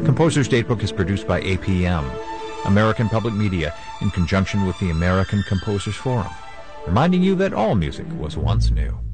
Composer's Datebook is produced by APM, American Public Media, in conjunction with the American Composers Forum, reminding you that all music was once new.